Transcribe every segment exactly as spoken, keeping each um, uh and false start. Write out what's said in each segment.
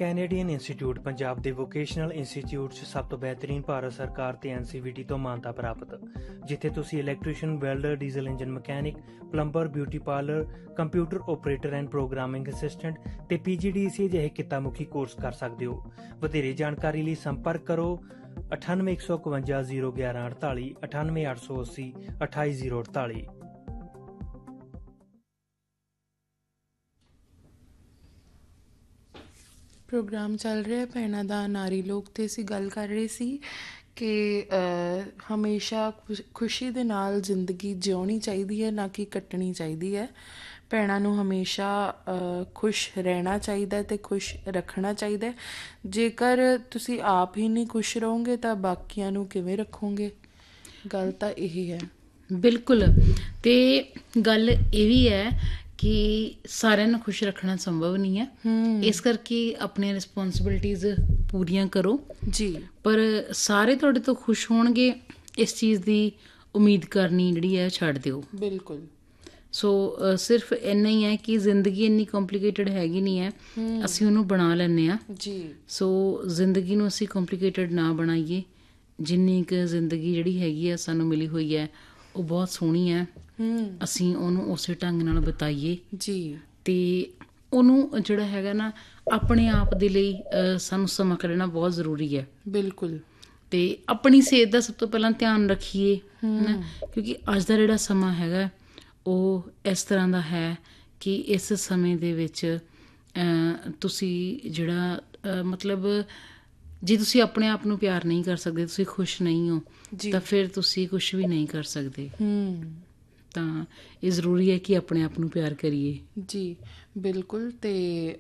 Canadian institute Punjab ਦੇ vocational institute 'ਚ ਸਭ ਤੋਂ ਬਿਹਤਰੀਨ ਭਾਰਤ ਸਰਕਾਰ ਤੇ ਐਨ ਸੀ ਵੀ ਟੀ ਤੋਂ ਮਾਨਤਾ ਪ੍ਰਾਪਤ, ਜਿੱਥੇ ਤੁਸੀਂ electrician, welder, diesel engine mechanic, plumber, beauty parlour, computer operator and programming assistant ਤੇ ਪੀ ਜੀ ਡੀ ਸੀ ਜਿਹੇ ਕਿੱਤਾ-ਮੁਖੀ ਕੋਰਸ ਕਰ ਸਕਦੇ ਹੋ। ਵਧੇਰੇ ਜਾਣਕਾਰੀ ਲਈ ਸੰਪਰਕ ਕਰੋ ਅਠਾਨਵੇਂ ਇੱਕ ਸੌ ਇਕਵੰਜਾ ਜ਼ੀਰੋ ਗਿਆਰਾਂ ਅਠਤਾਲੀ, ਅਠਾਨਵੇਂ ਅੱਠ ਸੌ ਅੱਸੀ ਅਠਾਈ ਜ਼ੀਰੋ ਅਠਤਾਲੀ। ਪ੍ਰੋਗਰਾਮ ਚੱਲ ਰਿਹਾ ਭੈਣਾਂ ਦਾ ਨਾਰੀ ਲੋਕ, ਤੇ ਅਸੀਂ ਗੱਲ ਕਰ ਰਹੇ ਸੀ ਕਿ ਹਮੇਸ਼ਾ ਖੁਸ਼ ਖੁਸ਼ੀ ਦੇ ਨਾਲ ਜ਼ਿੰਦਗੀ ਜਿਉਣੀ ਚਾਹੀਦੀ ਹੈ, ਨਾ ਕਿ ਕੱਟਣੀ ਚਾਹੀਦੀ ਹੈ। ਭੈਣਾਂ ਨੂੰ ਹਮੇਸ਼ਾ ਖੁਸ਼ ਰਹਿਣਾ ਚਾਹੀਦਾ ਅਤੇ ਖੁਸ਼ ਰੱਖਣਾ ਚਾਹੀਦਾ। ਜੇਕਰ ਤੁਸੀਂ ਆਪ ਹੀ ਨਹੀਂ ਖੁਸ਼ ਰਹੋਗੇ ਤਾਂ ਬਾਕੀਆਂ ਨੂੰ ਕਿਵੇਂ ਰੱਖੋਗੇ? ਗੱਲ ਤਾਂ ਇਹੀ ਹੈ। ਬਿਲਕੁਲ। ਅਤੇ ਗੱਲ ਇਹ ਵੀ ਹੈ ਕਿ ਸਾਰਿਆਂ ਨੂੰ ਖੁਸ਼ ਰੱਖਣਾ ਸੰਭਵ ਨਹੀਂ ਹੈ, ਇਸ ਕਰਕੇ ਆਪਣੀਆਂ ਰਿਸਪੋਂਸੀਬਿਲਿਟੀਜ਼ ਪੂਰੀਆਂ ਕਰੋ ਜੀ। ਪਰ ਸਾਰੇ ਤੁਹਾਡੇ ਤੋਂ ਖੁਸ਼ ਹੋਣਗੇ ਇਸ ਚੀਜ਼ ਦੀ ਉਮੀਦ ਕਰਨੀ ਜਿਹੜੀ ਹੈ ਛੱਡ ਦਿਓ। ਬਿਲਕੁਲ। ਸੋ ਸਿਰਫ ਇੰਨਾ ਹੀ ਹੈ ਕਿ ਜ਼ਿੰਦਗੀ ਇੰਨੀ ਕੰਪਲੀਕੇਟਡ ਹੈਗੀ ਨਹੀਂ ਹੈ, ਅਸੀਂ ਉਹਨੂੰ ਬਣਾ ਲੈਂਦੇ ਹਾਂ ਜੀ। ਸੋ ਜ਼ਿੰਦਗੀ ਨੂੰ ਅਸੀਂ ਕੰਪਲੀਕੇਟਡ ਨਾ ਬਣਾਈਏ। ਜਿੰਨੀ ਕੁ ਜ਼ਿੰਦਗੀ ਜਿਹੜੀ ਹੈਗੀ ਆ ਸਾਨੂੰ ਮਿਲੀ ਹੋਈ ਹੈ ਉਹ ਬਹੁਤ ਸੋਹਣੀ ਹੈ, ਅਸੀਂ ਉਹਨੂੰ ਉਸੇ ਢੰਗ ਨਾਲ ਬਿਤਾਈਏ ਜੀ। ਅਤੇ ਉਹਨੂੰ ਜਿਹੜਾ ਹੈਗਾ ਨਾ ਆਪਣੇ ਆਪ ਦੇ ਲਈ ਸਾਨੂੰ ਸਮਾਂ ਕੱਢਣਾ ਬਹੁਤ ਜ਼ਰੂਰੀ ਹੈ। ਬਿਲਕੁਲ। ਅਤੇ ਆਪਣੀ ਸਿਹਤ ਦਾ ਸਭ ਤੋਂ ਪਹਿਲਾਂ ਧਿਆਨ ਰੱਖੀਏ ਹੈ ਨਾ, ਕਿਉਂਕਿ ਅੱਜ ਦਾ ਜਿਹੜਾ ਸਮਾਂ ਹੈਗਾ ਉਹ ਇਸ ਤਰ੍ਹਾਂ ਦਾ ਹੈ ਕਿ ਇਸ ਸਮੇਂ ਦੇ ਵਿੱਚ ਤੁਸੀਂ ਜਿਹੜਾ ਮਤਲਬ ਜੇ ਤੁਸੀਂ ਆਪਣੇ ਆਪ ਨੂੰ ਪਿਆਰ ਨਹੀਂ ਕਰ ਸਕਦੇ, ਤੁਸੀਂ ਖੁਸ਼ ਨਹੀਂ ਹੋ, ਤਾਂ ਫਿਰ ਤੁਸੀਂ ਕੁਛ ਵੀ ਨਹੀਂ ਕਰ ਸਕਦੇ। ਤਾਂ ਇਹ ਜ਼ਰੂਰੀ ਹੈ ਕਿ ਆਪਣੇ ਆਪ ਨੂੰ ਪਿਆਰ ਕਰੀਏ ਜੀ। ਬਿਲਕੁਲ। ਅਤੇ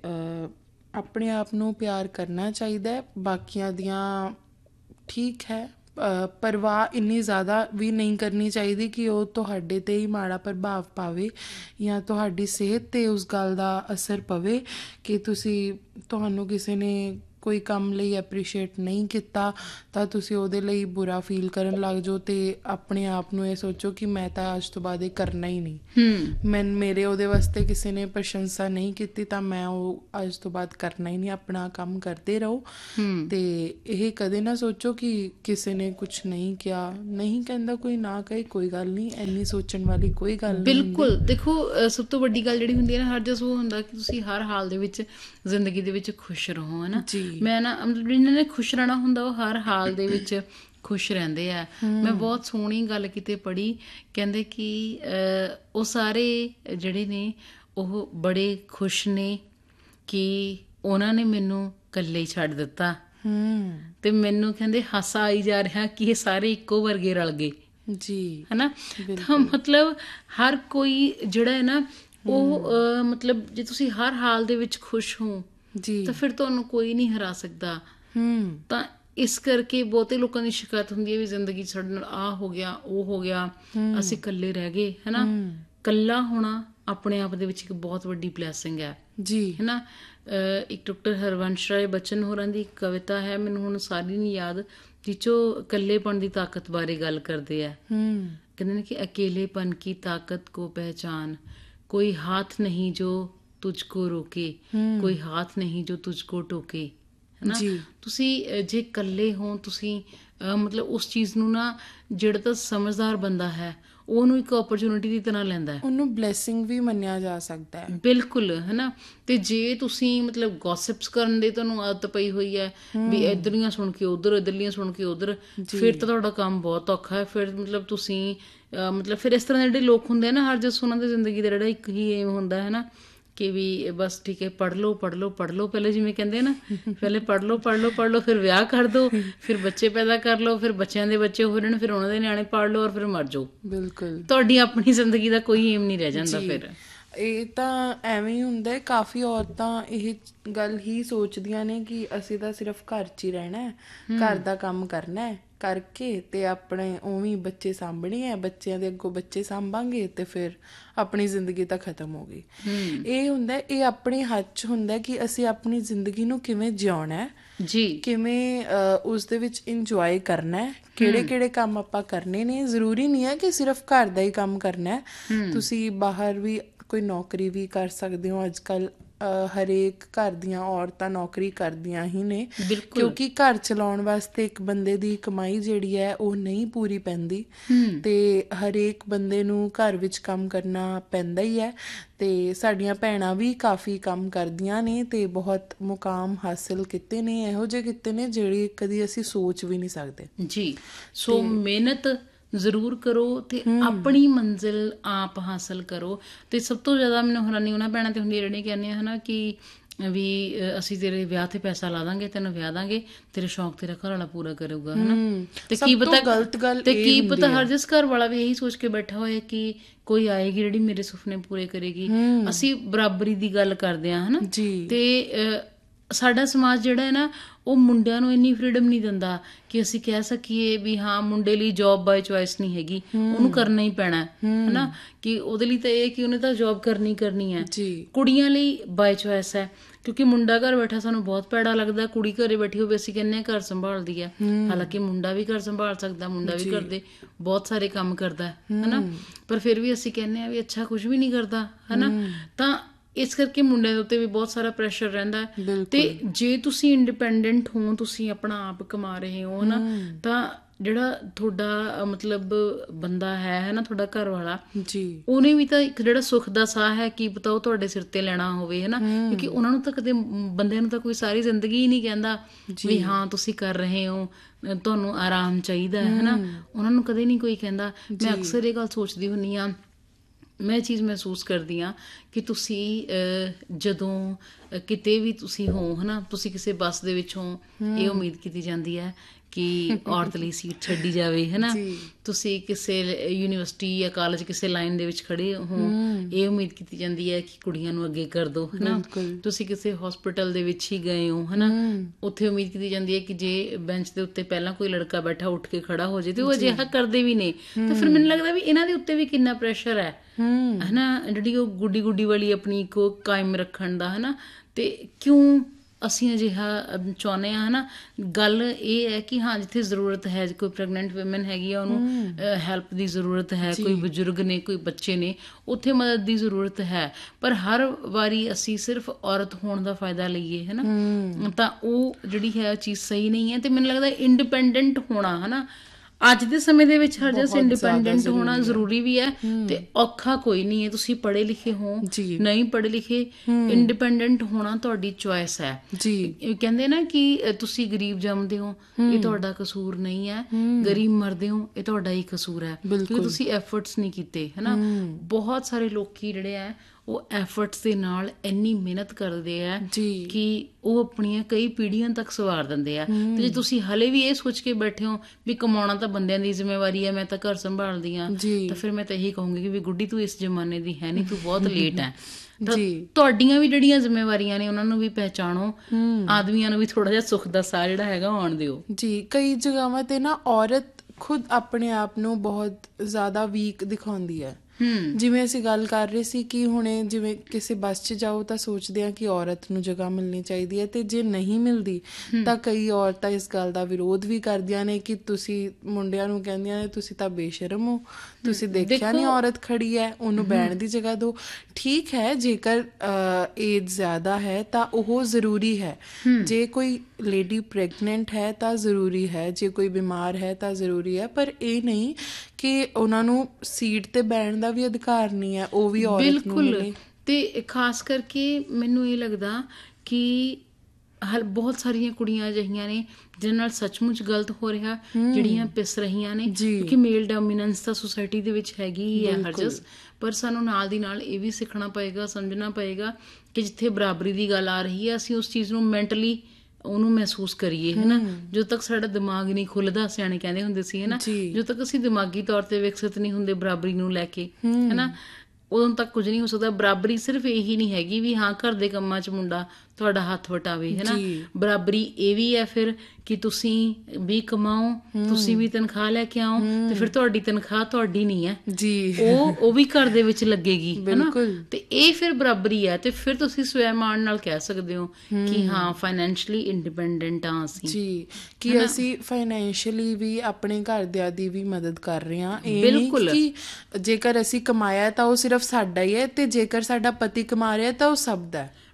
ਆਪਣੇ ਆਪ ਨੂੰ ਪਿਆਰ ਕਰਨਾ ਚਾਹੀਦਾ। ਬਾਕੀਆਂ ਦੀਆਂ ਠੀਕ ਹੈ ਪਰਵਾਹ ਇੰਨੀ ਜ਼ਿਆਦਾ ਵੀ ਨਹੀਂ ਕਰਨੀ ਚਾਹੀਦੀ ਕਿ ਉਹ ਤੁਹਾਡੇ 'ਤੇ ਹੀ ਮਾੜਾ ਪ੍ਰਭਾਵ ਪਾਵੇ ਜਾਂ ਤੁਹਾਡੀ ਸਿਹਤ 'ਤੇ ਉਸ ਗੱਲ ਦਾ ਅਸਰ ਪਵੇ ਕਿ ਤੁਸੀਂ ਤੁਹਾਨੂੰ ਕਿਸੇ ਨੇ ਕੋਈ ਕੰਮ ਲਈ ਐਪਰੀਸ਼ੀਏਟ ਨਹੀਂ ਕੀਤਾ ਤਾਂ ਤੁਸੀਂ ਉਹਦੇ ਲਈ ਬੁਰਾ ਫੀਲ ਕਰਨ ਲੱਗ ਜਾਓ ਅਤੇ ਆਪਣੇ ਆਪ ਨੂੰ ਇਹ ਸੋਚੋ ਕਿ ਮੈਂ ਤਾਂ ਅੱਜ ਤੋਂ ਬਾਅਦ ਇਹ ਕਰਨਾ ਹੀ ਨਹੀਂ। ਮੈਂ ਮੇਰੇ ਉਹਦੇ ਵਾਸਤੇ ਕਿਸੇ ਨੇ ਪ੍ਰਸ਼ੰਸਾ ਨਹੀਂ ਕੀਤੀ ਤਾਂ ਮੈਂ ਉਹ ਅੱਜ ਤੋਂ ਬਾਅਦ ਕਰਨਾ ਹੀ ਨਹੀਂ। ਆਪਣਾ ਕੰਮ ਕਰਦੇ ਰਹੋ ਅਤੇ ਇਹ ਕਦੇ ਨਾ ਸੋਚੋ ਕਿ ਕਿਸੇ ਨੇ ਕੁਛ ਨਹੀਂ ਕਿਹਾ। ਨਹੀਂ ਕਹਿੰਦਾ ਕੋਈ, ਨਾ ਕਹੇ, ਕੋਈ ਗੱਲ ਨਹੀਂ, ਇੰਨੀ ਸੋਚਣ ਵਾਲੀ ਕੋਈ ਗੱਲ ਨਹੀਂ। ਬਿਲਕੁਲ। ਦੇਖੋ ਸਭ ਤੋਂ ਵੱਡੀ ਗੱਲ ਜਿਹੜੀ ਹੁੰਦੀ ਹੈ ਨਾ, ਹਰ ਜਸ ਉਹ ਹੁੰਦਾ ਕਿ ਤੁਸੀਂ ਹਰ ਹਾਲ ਦੇ ਵਿੱਚ ਜ਼ਿੰਦਗੀ ਦੇ ਵਿੱਚ ਖੁਸ਼ ਰਹੋ, ਹੈ ਨਾ। ਮੈਂ ਨਾ ਮਤਲਬ ਜਿਹਨਾਂ ਨੇ ਖੁਸ਼ ਰਹਿਣਾ ਹੁੰਦਾ ਉਹ ਹਰ ਹਾਲ ਦੇ ਵਿੱਚ ਖੁਸ਼ ਰਹਿੰਦੇ ਆ। ਮੈਂ ਬਹੁਤ ਸੋਹਣੀ ਗੱਲ ਕਿਤੇ ਪੜ੍ਹੀ, ਕਹਿੰਦੇ ਕਿ ਉਹ ਸਾਰੇ ਜਿਹੜੇ ਨੇ ਉਹ ਬੜੇ ਖੁਸ਼ ਨੇ ਕਿ ਉਹਨਾਂ ਨੇ ਮੈਨੂੰ ਇਕੱਲੇ ਹੀ ਛੱਡ ਦਿੱਤਾ। ਅਤੇ ਮੈਨੂੰ ਕਹਿੰਦੇ ਹਾਸਾ ਆਈ ਜਾ ਰਿਹਾ ਕਿ ਇਹ ਸਾਰੇ ਇੱਕੋ ਵਰਗੇ ਰਲ ਗਏ ਜੀ, ਹੈ ਨਾ। ਤਾਂ ਮਤਲਬ ਹਰ ਕੋਈ ਜਿਹੜਾ ਹੈ ਨਾ ਉਹ ਮਤਲਬ ਜੇ ਤੁਸੀਂ ਹਰ ਹਾਲ ਦੇ ਵਿੱਚ ਖੁਸ਼ ਹੋ ਜੀ ਤਾਂ ਫਿਰ ਤੁਹਾਨੂੰ ਕੋਈ ਨਹੀਂ ਹਰਾ ਸਕਦਾ। ਤਾਂ ਇਸ ਕਰਕੇ ਬਹੁਤੇ ਲੋਕਾਂ ਦੀ ਸ਼ਿਕਾਇਤ ਹੁੰਦੀ ਹੈ ਵੀ ਜ਼ਿੰਦਗੀ 'ਚ ਸਾਡੇ ਨਾਲ ਆਹ ਹੋ ਗਿਆ, ਉਹ ਹੋ ਗਿਆ, ਅਸੀਂ ਇਕੱਲੇ ਰਹਿ ਗਏ, ਹੈ ਨਾ। ਇਕੱਲਾ ਹੋਣਾ ਆਪਣੇ ਆਪ ਦੇ ਵਿੱਚ ਇੱਕ ਬਹੁਤ ਵੱਡੀ ਬਲੈਸਿੰਗ ਹੈ ਜੀ, ਹੈ ਨਾ। ਇੱਕ ਡਾਕਟਰ ਹਰਵੰਸ਼ ਰਾਏ ਬੱਚਨ ਹੋਰਾਂ ਦੀ ਕਵਿਤਾ ਹੈ, ਮੈਨੂੰ ਹੁਣ ਸਾਰੀ ਨਹੀਂ ਯਾਦ, ਜਿਹ 'ਚੋਂ ਇਕੱਲੇਪਣ ਦੀ ਤਾਕਤ ਬਾਰੇ ਗੱਲ ਕਰਦੇ ਹੈ। ਕਹਿੰਦੇ ਨੇ ਕਿ ਅਕੇਲੇਪਨ ਕੀ ਤਾਕਤ ਕੋ ਪਹਿਚਾਨ, ਕੋਈ ਹਾਥ ਨਹੀਂ ਜੋ ਤੁਝਕੋ ਰੋਕੇ, ਕੋਈ ਹਾਥ ਨਹੀਂ ਜੋ ਤੁਝਕੋ ਟੋਕੇ, ਹੈ ਨਾ। ਤੁਸੀਂ ਜੇ ਇਕੱਲੇ ਹੋ, ਤੁਸੀਂ ਮਤਲਬ ਉਸ ਚੀਜ਼ ਨੂੰ ਨਾ ਜਿਹੜਾ ਤਾਂ ਸਮਝਦਾਰ ਬੰਦਾ ਹੈ ਉਹਨੂੰ ਇੱਕ ਓਪਰਚੁਨਿਟੀ ਦੀ ਤਰ੍ਹਾਂ ਲੈਂਦਾ, ਉਹਨੂੰ ਬਲੈਸਿੰਗ ਵੀ ਮੰਨਿਆ ਜਾ ਸਕਦਾ ਹੈ। ਬਿਲਕੁਲ, ਹੈ ਨਾ। ਅਤੇ ਜੇ ਤੁਸੀਂ ਮਤਲਬ ਗੌਸਿਪਸ ਕਰਨ ਦੀ ਤੁਹਾਨੂੰ ਆਦਤ ਪਈ ਹੋਈ ਹੈ ਵੀ ਇੱਧਰਲੀਆਂ ਸੁਣ ਕੇ ਉੱਧਰ, ਇੱਧਰਲੀਆਂ ਸੁਣ ਕੇ ਉੱਧਰ, ਫਿਰ ਤਾਂ ਤੁਹਾਡਾ ਕੰਮ ਬਹੁਤ ਔਖਾ ਹੈ। ਫਿਰ ਮਤਲਬ ਤੁਸੀਂ ਮਤਲਬ ਫਿਰ ਇਸ ਤਰ੍ਹਾਂ ਦੇ ਜਿਹੜੇ ਲੋਕ ਹੁੰਦੇ ਆ ਨਾ, ਹਰ ਜਸ ਉਹਨਾਂ ਦੀ ਜ਼ਿੰਦਗੀ ਦਾ ਜਿਹੜਾ ਇੱਕ ਹੀ ਏਮ ਹੁੰਦਾ ਹੈ ਨਾ ਕਿ ਵੀ ਬਸ ਠੀਕ ਹੈ ਪੜ੍ਹ ਲਓ ਪੜ੍ਹ ਲਓ ਪੜ੍ਹ ਲਓ, ਪਹਿਲੇ ਜਿਵੇਂ ਕਹਿੰਦੇ ਆ ਨਾ, ਪਹਿਲੇ ਪੜ੍ਹ ਲਓ ਪੜ੍ਹ ਲਓ ਪੜ੍ਹ ਲਓ, ਫਿਰ ਵਿਆਹ ਕਰ ਦਿਓ, ਫਿਰ ਬੱਚੇ ਪੈਦਾ ਕਰ ਲਓ, ਫਿਰ ਬੱਚਿਆਂ ਦੇ ਬੱਚੇ ਹੋ ਜਾਣ, ਫਿਰ ਉਹਨਾਂ ਦੇ ਨਿਆਣੇ ਪੜ੍ਹ ਲਓ ਔਰ ਫਿਰ ਮਰ ਜਾਓ। ਬਿਲਕੁਲ। ਤੁਹਾਡੀ ਆਪਣੀ ਜ਼ਿੰਦਗੀ ਦਾ ਕੋਈ ਏਮ ਨਹੀਂ ਰਹਿ ਜਾਂਦਾ ਫਿਰ। ਇਹ ਤਾਂ ਐਵੇਂ ਹੀ ਹੁੰਦਾ। ਕਾਫੀ ਔਰਤਾਂ ਇਹ ਗੱਲ ਹੀ ਸੋਚਦੀਆਂ ਨੇ ਕਿ ਅਸੀਂ ਤਾਂ ਸਿਰਫ ਘਰ 'ਚ ਹੀ ਰਹਿਣਾ, ਘਰ ਦਾ ਕੰਮ ਕਰਨਾ ਕਰਕੇ ਅਤੇ ਆਪਣੇ ਉਵੇਂ ਬੱਚੇ ਸਾਂਭਣੇ ਹੈ, ਬੱਚਿਆਂ ਦੇ ਅੱਗੋਂ ਬੱਚੇ ਸਾਂਭਾਂਗੇ ਅਤੇ ਫਿਰ ਆਪਣੀ ਜ਼ਿੰਦਗੀ ਤਾਂ ਖਤਮ ਹੋ ਗਈ। ਇਹ ਹੁੰਦਾ, ਇਹ ਆਪਣੇ ਹੱਥ 'ਚ ਹੁੰਦਾ ਕਿ ਅਸੀਂ ਆਪਣੀ ਜ਼ਿੰਦਗੀ ਨੂੰ ਕਿਵੇਂ ਜਿਉਣਾ ਜੀ, ਕਿਵੇਂ ਉਸ ਦੇ ਵਿੱਚ ਇੰਜੋਏ ਕਰਨਾ, ਕਿਹੜੇ ਕਿਹੜੇ ਕੰਮ ਆਪਾਂ ਕਰਨੇ ਨੇ। ਜ਼ਰੂਰੀ ਨਹੀਂ ਹੈ ਕਿ ਸਿਰਫ ਘਰ ਦਾ ਹੀ ਕੰਮ ਕਰਨਾ, ਤੁਸੀਂ ਬਾਹਰ ਵੀ ਕੋਈ ਨੌਕਰੀ ਵੀ ਕਰ ਸਕਦੇ ਹੋ। ਅੱਜ ਕੱਲ੍ਹ ਹਰੇਕ ਘਰ ਦੀਆਂ ਔਰਤਾਂ ਨੌਕਰੀ ਕਰਦੀਆਂ ਹੀ ਨੇ, ਕਿਉਂਕਿ ਘਰ ਚਲਾਉਣ ਵਾਸਤੇ ਇੱਕ ਬੰਦੇ ਦੀ ਕਮਾਈ ਜਿਹੜੀ ਹੈ ਉਹ ਨਹੀਂ ਪੂਰੀ ਪੈਂਦੀ, ਤੇ ਹਰੇਕ ਬੰਦੇ ਨੂੰ ਘਰ ਵਿੱਚ ਕੰਮ ਕਰਨਾ ਪੈਂਦਾ ਹੀ ਹੈ। ਤੇ ਸਾਡੀਆਂ ਭੈਣਾਂ ਵੀ ਕਾਫੀ ਕੰਮ ਕਰਦੀਆਂ ਨੇ ਤੇ ਬਹੁਤ ਮੁਕਾਮ ਹਾਸਿਲ ਕੀਤੇ ਨੇ, ਇਹੋ ਜਿਹੇ ਕੀਤੇ ਨੇ ਜਿਹੜੇ ਕਦੀ ਅਸੀਂ ਸੋਚ ਵੀ ਨਹੀਂ ਸਕਦੇ ਜੀ। ਸੋ ਮਿਹਨਤ ਜ਼ਰੂਰ ਕਰੋ ਤੇ ਆਪਣੀ ਮੰਜ਼ਿਲ ਆਪ ਹਾਸਲ ਕਰੋ। ਤੇ ਸਭ ਤੋਂ ਜ਼ਿਆਦਾ ਮੈਨੂੰ ਹੈਰਾਨੀ ਉਹਨਾਂ ਭੈਣਾਂ ਤੇ ਹੁੰਦੀ ਹੈ ਜਿਹੜੀਆਂ ਕਹਿੰਦੀਆਂ ਹਨਾ ਕਿ ਵੀ ਅਸੀਂ ਤੇਰੇ ਵਿਆਹ ਤੇ ਪੈਸਾ ਲਾ ਦਾਂਗੇ, ਤੈਨੂੰ ਵਿਆਹ ਦਾਂਗੇ, ਤੇਰੇ ਸ਼ੌਂਕ ਤੇਰਾ ਘਰ ਵਾਲਾ ਪੂਰਾ ਕਰੂਗਾ, ਹਨਾ। ਤੇ ਕੀ ਪਤਾ ਗਲਤ ਗੱਲ ਤੇ ਕੀ ਪਤਾ ਹਰ ਜਿਸ ਘਰ ਵਾਲਾ ਵੀ ਇਹੀ ਸੋਚ ਕੇ ਬੈਠਾ ਹੋਇਆ ਕਿ ਕੋਈ ਆਏਗੀ ਜਿਹੜੀ ਮੇਰੇ ਸੁਪਨੇ ਪੂਰੇ ਕਰੇਗੀ। ਅਸੀਂ ਬਰਾਬਰੀ ਦੀ ਗੱਲ ਕਰਦੇ ਹਾਂ, ਹਨਾ। ਤੇ ਸਾਡਾ ਸਮਾਜ ਜਿਹੜਾ ਹੈ ਨਾ ਉਹ ਮੁੰਡਿਆਂ ਨੂੰ ਇੰਨੀ ਫਰੀਡਮ ਨਹੀਂ ਦਿੰਦਾ ਕਿ ਅਸੀਂ ਕਹਿ ਸਕੀਏ ਵੀ ਹਾਂ ਮੁੰਡੇ ਲਈ ਜੋਬ ਬਾਏ ਚੋਇਸ ਨਹੀਂ ਹੈਗੀ, ਉਹਨੂੰ ਕਰਨਾ ਹੀ ਪੈਣਾ, ਹਨਾ। ਕਿ ਉਹਦੇ ਲਈ ਤਾਂ ਇਹ ਕਿ ਉਹਨੇ ਤਾਂ ਜੋਬ ਕਰਨੀ ਕਰਨੀ ਹੈ। ਕੁੜੀਆਂ ਲਈ ਬਾਏ ਚੋਇਸ ਹੈ, ਕਿਉਂਕਿ ਮੁੰਡਾ ਘਰ ਬੈਠਾ ਸਾਨੂੰ ਬਹੁਤ ਭੈੜਾ ਲੱਗਦਾ, ਕੁੜੀ ਘਰੇ ਬੈਠੀ ਹੋਵੇ ਅਸੀਂ ਕਹਿੰਦੇ ਹਾਂ ਘਰ ਸੰਭਾਲਦੀ ਹੈ। ਹਾਲਾਂਕਿ ਮੁੰਡਾ ਵੀ ਘਰ ਸੰਭਾਲ ਸਕਦਾ, ਮੁੰਡਾ ਵੀ ਘਰ ਦੇ ਬਹੁਤ ਸਾਰੇ ਕੰਮ ਕਰਦਾ, ਹਨਾ। ਪਰ ਫਿਰ ਵੀ ਅਸੀਂ ਕਹਿੰਦੇ ਹਾਂ ਵੀ ਅੱਛਾ ਕੁਝ ਵੀ ਨਹੀਂ ਕਰਦਾ, ਹਨਾ। ਤਾਂ ਇਸ ਕਰਕੇ ਮੁੰਡਿਆਂ ਦੇ ਉੱਤੇ ਵੀ ਬਹੁਤ ਸਾਰਾ ਪ੍ਰੈਸ਼ਰ ਰਹਿੰਦਾ। ਤੇ ਜੇ ਤੁਸੀਂ ਇੰਡੀਪੈਂਡੈਂਟ ਹੋ, ਤੁਸੀਂ ਆਪਣਾ ਆਪ ਕਮਾ ਰਹੇ ਹੋ, ਹਨਾ, ਤਾਂ ਜਿਹੜਾ ਤੁਹਾਡਾ ਮਤਲਬ ਬੰਦਾ ਹੈ ਹਨਾ, ਤੁਹਾਡਾ ਘਰ ਵਾਲਾ, ਉਹਨੇ ਵੀ ਤਾਂ ਇੱਕ ਜਿਹੜਾ ਸੁੱਖ ਦਾ ਸਾਹ ਹੈ, ਕੀ ਪਤਾ ਉਹ ਤੁਹਾਡੇ ਸਿਰ ਤੇ ਲੈਣਾ ਹੋਵੇ, ਹਨਾ। ਕਿਉਂਕਿ ਉਹਨਾਂ ਨੂੰ ਤਾਂ ਕਦੇ ਬੰਦਿਆਂ ਨੂੰ ਤਾਂ ਕੋਈ ਸਾਰੀ ਜ਼ਿੰਦਗੀ ਹੀ ਨਹੀਂ ਕਹਿੰਦਾ ਵੀ ਹਾਂ ਤੁਸੀਂ ਕਰ ਰਹੇ ਹੋ, ਤੁਹਾਨੂੰ ਆਰਾਮ ਚਾਹੀਦਾ ਹੈ, ਹਨਾ। ਉਹਨਾਂ ਨੂੰ ਕਦੇ ਨਹੀਂ ਕੋਈ ਕਹਿੰਦਾ। ਮੈਂ ਅਕਸਰ ਇਹ ਗੱਲ ਸੋਚਦੀ ਹੁੰਦੀ ਹਾਂ, ਮੈਂ ਇਹ ਚੀਜ਼ ਮਹਿਸੂਸ ਕਰਦੀ ਹਾਂ ਕਿ ਤੁਸੀਂ ਜਦੋਂ ਕਿਤੇ ਵੀ ਤੁਸੀਂ ਹੋ, ਹੈ ਨਾ, ਤੁਸੀਂ ਕਿਸੇ ਬੱਸ ਦੇ ਵਿੱਚ ਹੋ, ਇਹ ਉਮੀਦ ਕੀਤੀ ਜਾਂਦੀ ਹੈ ਕਿ ਔਰਤ ਲਈ ਸੀਟ ਛੱਡੀ ਜਾਵੇ, ਹੈ ਨਾ। ਤੁਸੀਂ ਕਿਸੇ ਯੂਨੀਵਰਸਿਟੀ ਜਾਂ ਕਾਲਜ ਕਿਸੇ ਲਾਈਨ ਦੇ ਵਿੱਚ ਖੜੇ ਹੋ, ਇਹ ਉਮੀਦ ਕੀਤੀ ਜਾਂਦੀ ਹੈ ਕਿ ਕੁੜੀਆਂ ਨੂੰ ਅੱਗੇ ਕਰ ਦਿਓ, ਹੈ ਨਾ। ਤੁਸੀਂ ਕਿਸੇ ਹੌਸਪੀਟਲ ਦੇ ਵਿੱਚ ਹੀ ਗਏ ਹੋ, ਹੈ ਨਾ, ਉੱਥੇ ਉਮੀਦ ਕੀਤੀ ਜਾਂਦੀ ਹੈ ਕਿ ਜੇ ਬੈਂਚ ਦੇ ਉੱਤੇ ਪਹਿਲਾਂ ਕੋਈ ਲੜਕਾ ਬੈਠਾ ਉੱਠ ਕੇ ਖੜਾ ਹੋ ਜਾਏ, ਤੇ ਉਹ ਅਜਿਹਾ ਕਰਦੇ ਵੀ ਨੇ। ਤਾਂ ਫਿਰ ਮੈਨੂੰ ਲੱਗਦਾ ਵੀ ਇਹਨਾਂ ਦੇ ਉੱਤੇ ਵੀ ਕਿੰਨਾ ਪ੍ਰੈਸ਼ਰ ਹੈ, ਹੈ ਨਾ, ਜਿਹੜੀ ਉਹ ਗੁੱਡੀ ਗੁੱਡੀ ਵਾਲੀ ਆਪਣੀ ਕੋ ਕਾਇਮ ਰੱਖਣ ਦਾ, ਹੈ ਨਾ। ਤੇ ਕਿਉਂ ਅਸੀਂ ਅਜਿਹਾ ਚਾਹੁੰਦੇ ਹਾਂ, ਹੈ ਨਾ। ਗੱਲ ਇਹ ਹੈ ਕਿ ਹਾਂ ਜਿੱਥੇ ਜ਼ਰੂਰਤ ਹੈ, ਕੋਈ ਪ੍ਰੈਗਨੈਂਟ ਵੂਮਨ ਹੈਗੀ ਆ, ਉਹਨੂੰ ਹੈਲਪ ਦੀ ਜ਼ਰੂਰਤ ਹੈ, ਕੋਈ ਬਜ਼ੁਰਗ ਨੇ, ਕੋਈ ਬੱਚੇ ਨੇ, ਉੱਥੇ ਮਦਦ ਦੀ ਜ਼ਰੂਰਤ ਹੈ। ਪਰ ਹਰ ਵਾਰੀ ਅਸੀਂ ਸਿਰਫ ਔਰਤ ਹੋਣ ਦਾ ਫਾਇਦਾ ਲਈਏ, ਹੈ ਨਾ, ਤਾਂ ਉਹ ਜਿਹੜੀ ਹੈ ਚੀਜ਼ ਸਹੀ ਨਹੀਂ ਹੈ। ਤੇ ਮੈਨੂੰ ਲੱਗਦਾ ਇੰਡੀਪੈਂਡੈਂਟ ਹੋਣਾ, ਹੈ ਨਾ, ਅੱਜ ਦੇ ਸਮੇਂ ਦੇ ਵਿੱਚ ਹਰ ਜਸ ਇੰਡੀਪੈਂਡੈਂਟ ਹੋਣਾ ਜ਼ਰੂਰੀ ਵੀ ਹੈ ਤੇ ਔਖਾ ਕੋਈ ਨਹੀਂ ਹੈ। ਤੁਸੀਂ ਪੜ੍ਹੇ ਲਿਖੇ ਹੋ, ਨਹੀਂ ਪੜ੍ਹੇ ਲਿਖੇ, ਇੰਡੀਪੈਂਡੈਂਟ ਹੋਣਾ ਤੁਹਾਡੀ ਚੋਇਸ ਹੈ। ਕਹਿੰਦੇ ਨਾ ਕਿ ਤੁਸੀਂ ਗਰੀਬ ਜੰਮਦੇ ਹੋ, ਇਹ ਤੁਹਾਡਾ ਕਸੂਰ ਨਹੀਂ ਹੈ, ਗਰੀਬ ਮਰਦੇ ਹੋ, ਇਹ ਤੁਹਾਡਾ ਹੀ ਕਸੂਰ ਹੈ, ਕਿਉਂਕਿ ਤੁਸੀਂ ਐਫਰਟਸ ਨਹੀਂ ਕੀਤੇ, ਹੈ ਨਾ। ਬਹੁਤ ਸਾਰੇ ਲੋਕੀ ਜਿਹੜੇ ਹੈ ਉਹ ਐਫਰਟਸ ਦੇ ਨਾਲ ਇੰਨੀ ਮਿਹਨਤ ਕਰਦੇ ਆ ਕਿ ਉਹ ਆਪਣੀਆਂ ਕਈ ਪੀੜ੍ਹੀਆਂ ਤੱਕ ਸਵਾਰ ਦਿੰਦੇ ਆ। ਤੇ ਜੇ ਤੁਸੀਂ ਹਲੇ ਵੀ ਇਹ ਸੋਚ ਕੇ ਬੈਠੇ ਹੋ ਵੀ ਕਮਾਉਣਾ ਤਾਂ ਬੰਦਿਆਂ ਦੀ ਜ਼ਿੰਮੇਵਾਰੀ ਹੈ, ਮੈਂ ਤਾਂ ਘਰ ਸੰਭਾਲਦੀ ਹਾਂ, ਤਾਂ ਫਿਰ ਮੈਂ ਤਾਂ ਇਹੀ ਕਹੂੰਗੀ ਕਿ ਵੀ ਗੁੱਡੀ ਤੂੰ ਇਸ ਜ਼ਮਾਨੇ ਦੀ ਹੈ ਨਹੀਂ, ਤੂੰ ਬਹੁਤ ਲੇਟ ਹੈ। ਤਾਂ ਤੁਹਾਡੀਆਂ ਵੀ ਜਿਹੜੀਆਂ ਜ਼ਿੰਮੇਵਾਰੀਆਂ ਨੇ ਉਹਨਾਂ ਨੂੰ ਵੀ ਪਹਿਚਾਣੋ, ਆਦਮੀਆਂ ਨੂੰ ਵੀ ਥੋੜਾ ਜਿਹਾ ਸੁੱਖ ਦਾ ਸਾਹ ਜਿਹੜਾ ਹੈਗਾ ਆਉਣ ਦਿਓ। ਜੀ, ਕਈ ਜਗ੍ਹਾਵਾਂ ਤੇ ਨਾ ਔਰਤ ਖੁਦ ਆਪਣੇ ਆਪ ਨੂੰ ਬਹੁਤ ਜ਼ਿਆਦਾ ਵੀਕ ਦਿਖਾਉਂਦੀ ਹੈ। ਜਿਵੇਂ ਅਸੀਂ ਗੱਲ ਕਰ ਰਹੇ ਸੀ ਕਿ ਹੁਣੇ ਜਿਵੇਂ ਕਿਸੇ ਬੱਸ 'ਚ ਜਾਓ ਤਾਂ ਸੋਚਦੇ ਹਾਂ ਕਿ ਔਰਤ ਨੂੰ ਜਗ੍ਹਾ ਮਿਲਣੀ ਚਾਹੀਦੀ ਹੈ, ਤੇ ਜੇ ਨਹੀਂ ਮਿਲਦੀ ਤਾਂ ਕਈ ਔਰਤਾਂ ਇਸ ਗੱਲ ਦਾ ਵਿਰੋਧ ਵੀ ਕਰਦੀਆਂ ਨੇ ਕਿ ਤੁਸੀਂ ਮੁੰਡਿਆਂ ਨੂੰ ਕਹਿੰਦੀਆਂ ਨੇ ਤੁਸੀਂ ਤਾਂ ਬੇਸ਼ਰਮ ਹੋ, ਤੁਸੀਂ ਦੇਖਿਆ ਨਹੀਂ ਔਰਤ ਖੜੀ ਹੈ, ਉਹਨੂੰ ਬਹਿਣ ਦੀ ਜਗ੍ਹਾ ਦਿਓ। ਠੀਕ ਹੈ, ਜੇਕਰ ਏਜ ਜ਼ਿਆਦਾ ਹੈ ਤਾਂ ਉਹ ਜ਼ਰੂਰੀ ਹੈ, ਜੇ ਕੋਈ ਲੇਡੀ ਪ੍ਰੈਗਨੈਂਟ ਹੈ ਤਾਂ ਜ਼ਰੂਰੀ ਹੈ, ਜੇ ਕੋਈ ਬਿਮਾਰ ਹੈ ਤਾਂ ਜ਼ਰੂਰੀ ਹੈ, ਪਰ ਇਹ ਨਹੀਂ ਕਿ ਉਹਨਾਂ ਨੂੰ ਸੀਟ ਤੇ ਬਹਿਣ ਦਾ ਵੀ ਅਧਿਕਾਰ ਨਹੀਂ ਹੈ, ਉਹ ਵੀ ਔਰਤ ਨੂੰ ਮਿਲੇ। ਤੇ ਖਾਸ ਕਰਕੇ ਮੈਨੂੰ ਇਹ ਲੱਗਦਾ ਕਿ ਹਲ ਬਹੁਤ ਸਾਰੀਆਂ ਕੁੜੀਆਂ ਅਜਿਹੀਆਂ ਨੇ ਜਿਹਨਾਂ ਨਾਲ ਸੱਚਮੁੱਚ ਗਲਤ ਹੋ ਰਿਹਾ, ਜਿਹੜੀਆਂ ਪਿਸ ਰਹੀਆਂ ਨੇ, ਕਿਉਂਕਿ ਮੇਲ ਡੋਮੀਨੈਂਸ ਤਾਂ ਸੁਸਾਇਟੀ ਦੇ ਵਿੱਚ ਹੈਗੀ ਹੀ ਹੈ ਹਰ ਜਸ। ਪਰ ਸਾਨੂੰ ਨਾਲ ਦੀ ਨਾਲ ਇਹ ਵੀ ਸਿੱਖਣਾ ਪਏਗਾ, ਸਮਝਣਾ ਪਏਗਾ ਕਿ ਜਿੱਥੇ ਬਰਾਬਰੀ ਦੀ ਗੱਲ ਆ ਰਹੀ ਹੈ ਅਸੀਂ ਉਸ ਚੀਜ਼ ਨੂੰ ਮੈਂਟਲੀ ਉਹਨੂੰ ਮਹਿਸੂਸ ਕਰੀਏ, ਹੈ ਨਾ। ਜਦੋਂ ਤੱਕ ਸਾਡਾ ਦਿਮਾਗ ਨਹੀਂ ਖੁੱਲ੍ਹਦਾ, ਸਿਆਣੇ ਕਹਿੰਦੇ ਹੁੰਦੇ ਸੀ, ਹੈ ਨਾ, ਜਦੋਂ ਤੱਕ ਅਸੀਂ ਦਿਮਾਗੀ ਤੌਰ ਤੇ ਵਿਕਸਿਤ ਨਹੀਂ ਹੁੰਦੇ ਬਰਾਬਰੀ ਨੂੰ ਲੈ ਕੇ, ਹੈ ਨਾ, ਉਦੋਂ ਤੱਕ ਕੁਝ ਨਹੀਂ ਹੋ ਸਕਦਾ। ਬਰਾਬਰੀ ਸਿਰਫ ਇਹੀ ਨਹੀਂ ਹੈਗੀ ਵੀ ਹਾਂ ਘਰ ਦੇ ਕੰਮਾਂ 'ਚ ਮੁੰਡਾ ਤੁਹਾਡਾ ਹੱਥ ਵਟਾਵੇ, ਹੈ ਨਾ। ਬਰਾਬਰੀ ਇਹ ਵੀ ਹੈ ਫਿਰ ਕਿ ਤੁਸੀਂ ਵੀ ਕਮਾਓ, ਤੁਸੀਂ ਵੀ ਤਨਖਾਹ ਲੈ ਕੇ ਆਓ, ਤੇ ਫਿਰ ਤੁਹਾਡੀ ਤਨਖਾਹ ਤੁਹਾਡੀ ਨਹੀਂ ਹੈ ਜੀ, ਉਹ ਉਹ ਵੀ ਘਰ ਦੇ ਵਿੱਚ ਲੱਗੇਗੀ, ਹੈ ਨਾ। ਤੇ ਇਹ ਫਿਰ ਬਰਾਬਰੀ ਹੈ, ਤੇ ਫਿਰ ਤੁਸੀਂ ਸਵੈਮਾਨ ਨਾਲ ਕਹਿ ਸਕਦੇ ਹੋ ਕਿ ਹਾਂ ਫਾਈਨੈਂਸ਼ਲੀ ਇੰਡੀਪੈਂਡੈਂਟ ਹਾਂ ਅਸੀਂ ਜੀ, ਕਿ ਅਸੀਂ ਫਾਈਨੈਂਸ਼ੀਅਲੀ ਵੀ ਆਪਣੇ ਘਰਦਿਆਂ ਦੀ ਵੀ ਮਦਦ ਕਰ ਰਹੇ ਹਾਂ। ਇਹ ਨਹੀਂ ਕਿ ਜੇਕਰ ਅਸੀਂ ਕਮਾਇਆ ਤਾਂ ਉਹ ਸਿਰਫ ਸਾਡਾ ਹੀ ਹੈ, ਤੇ ਜੇਕਰ ਸਾਡਾ ਪਤੀ ਕਮਾ ਰਿਹਾ ਤਾਂ ਉਹ ਸਭ ਦਾ।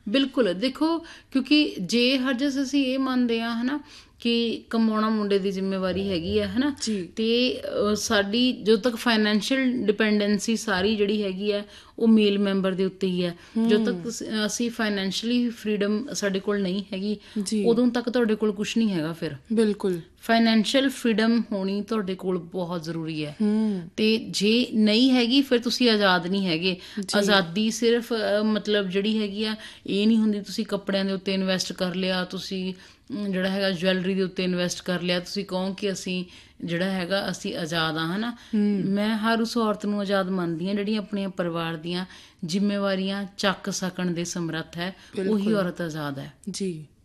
ਬਿਲਕੁਲ। ਦੇਖੋ, ਕਿਉਂਕਿ ਜੇ ਹਰ ਜਸ ਅਸੀਂ ਇਹ ਮੰਨਦੇ ਹਾਂ ਹਨਾ ਕਿ ਕਮਾਉਣਾ ਮੁੰਡੇ ਦੀ ਜ਼ਿੰਮੇਵਾਰੀ ਹੈਗੀ ਹੈ ਹਨਾ, ਤੇ ਸਾਡੀ ਜਦੋਂ ਤੱਕ ਫਾਈਨੈਂਸ਼ੀਅਲ ਡਿਪੈਂਡੈਂਸੀ ਸਾਰੀ ਜਿਹੜੀ ਹੈਗੀ ਹੈ ਉਹ ਮੇਲ ਮੈਂਬਰ ਦੇ ਉੱਤੇ ਹੀ ਹੈ। ਜਦੋਂ ਤੱਕ ਅਸੀਂ ਫਾਈਨੈਂਸ਼ੀਅਲੀ ਫਰੀਡਮ ਸਾਡੇ ਕੋਲ ਨਹੀਂ ਹੈਗੀ, ਉਦੋਂ ਤੱਕ ਤੁਹਾਡੇ ਕੋਲ ਕੁਛ ਨਹੀਂ ਹੈਗਾ। ਫਿਰ ਬਿਲਕੁਲ ਫਾਈਨੈਂਸ਼ੀਅਲ ਫਰੀਡਮ ਹੋਣੀ ਤੁਹਾਡੇ ਕੋਲ ਬਹੁਤ ਜ਼ਰੂਰੀ ਹੈ। ਤੇ ਜੇ ਨਹੀਂ ਹੈਗੀ ਫਿਰ ਤੁਸੀਂ ਆਜ਼ਾਦ ਨਹੀਂ ਹੈਗੇ। ਆਜ਼ਾਦੀ ਸਿਰਫ ਮਤਲਬ ਜਿਹੜੀ ਹੈਗੀ ਆ ਇਹ ਨਹੀਂ ਹੁੰਦੀ ਤੁਸੀਂ ਕੱਪੜਿਆਂ ਦੇ ਉੱਤੇ ਇਨਵੈਸਟ ਕਰ ਲਿਆ, ਤੁਸੀਂ ਜਿਹੜਾ ਹੈਗਾ ਜਵੈਲਰੀ ਦੇ ਉੱਤੇ ਇਨਵੈਸਟ ਕਰ ਲਿਆ, ਤੁਸੀਂ ਕਹੋ ਕਿ ਅਸੀਂ ਜਿਹੜਾ ਹੈਗਾ ਅਸੀਂ ਆਜ਼ਾਦ ਹਾਂ ਹਨਾ। ਮੈਂ ਹਰ ਉਸ ਔਰਤ ਨੂੰ ਆਜ਼ਾਦ ਮੰਨਦੀ ਹਾਂ ਜਿਹੜੀ ਆਪਣੀਆਂ ਪਰਿਵਾਰ ਦੀਆਂ ਜ਼ਿੰਮੇਵਾਰੀਆਂ ਚੱਕ ਸਕਣ ਦੇ ਸਮਰੱਥ ਹੈ, ਉਹੀ ਔਰਤ ਆਜ਼ਾਦ ਹੈ। ਜੀ।